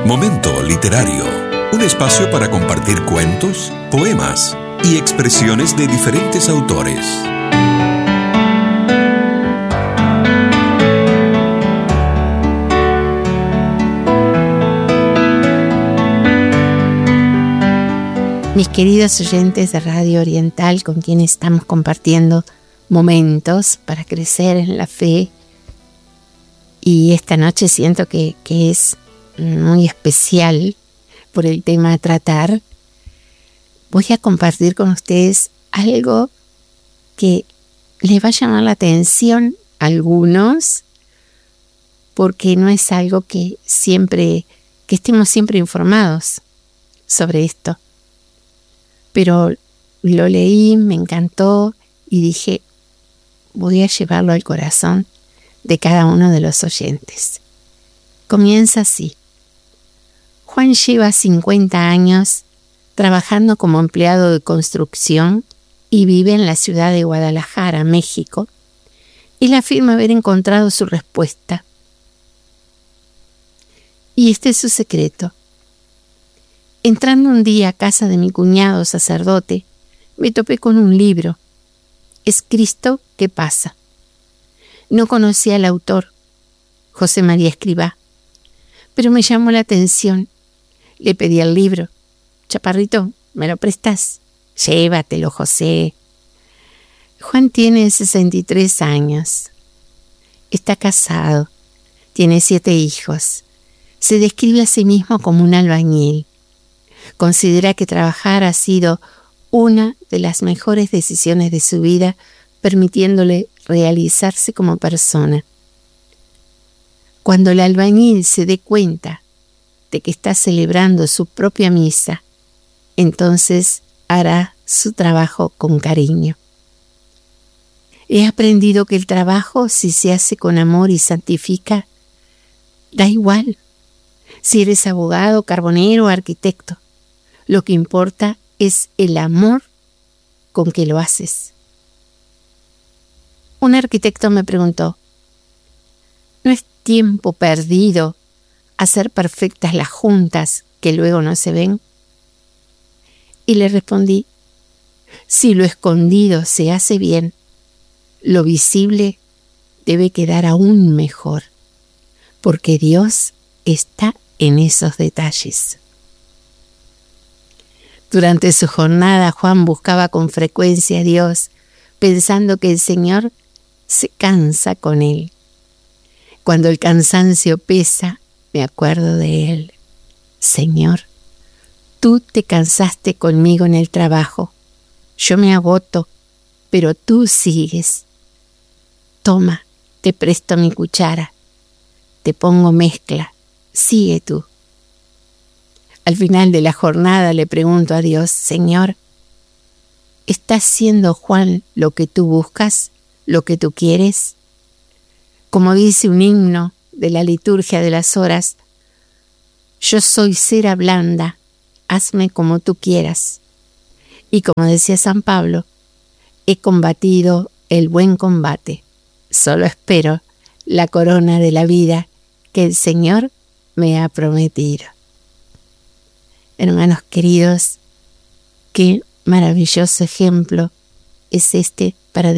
Momento literario. Un espacio para compartir cuentos, poemas y expresiones de diferentes autores. Mis queridos oyentes de Radio Oriental, con quienes estamos compartiendo momentos para crecer en la fe, y esta noche siento que es muy especial por el tema a tratar, voy a compartir con ustedes algo que les va a llamar la atención a algunos, porque no es algo que estemos siempre informados sobre esto. Pero lo leí, me encantó y dije, voy a llevarlo al corazón de cada uno de los oyentes. Comienza así. Juan lleva 50 años trabajando como empleado de construcción y vive en la ciudad de Guadalajara, México, y le afirma haber encontrado su respuesta. Y este es su secreto. Entrando un día a casa de mi cuñado sacerdote, me topé con un libro. Es Cristo que pasa. No conocía al autor, José María Escrivá, pero me llamó la atención. Le pedí el libro. Chaparrito, ¿me lo prestas? Llévatelo, José. Juan tiene 63 años. Está casado. Tiene 7 hijos. Se describe a sí mismo como un albañil. Considera que trabajar ha sido una de las mejores decisiones de su vida, permitiéndole realizarse como persona. Cuando el albañil se dé cuenta de que está celebrando su propia misa, entonces hará su trabajo con cariño. He aprendido que el trabajo, si se hace con amor y santifica, da igual si eres abogado, carbonero o arquitecto. Lo que importa es el amor con que lo haces. Un arquitecto me preguntó, ¿no es tiempo perdido hacer perfectas las juntas que luego no se ven? Y le respondí, si lo escondido se hace bien, lo visible debe quedar aún mejor, porque Dios está en esos detalles. Durante su jornada, Juan buscaba con frecuencia a Dios, pensando que el Señor se cansa con él. Cuando el cansancio pesa, me acuerdo de él. Señor, tú te cansaste conmigo en el trabajo. Yo me agoto, pero tú sigues. Toma, te presto mi cuchara. Te pongo mezcla. Sigue tú. Al final de la jornada le pregunto a Dios, Señor, ¿está haciendo Juan lo que tú buscas, lo que tú quieres? Como dice un himno de la liturgia de las horas, yo soy cera blanda, hazme como tú quieras. Y como decía San Pablo, he combatido el buen combate, solo espero la corona de la vida que el Señor me ha prometido. Hermanos queridos, qué maravilloso ejemplo es este para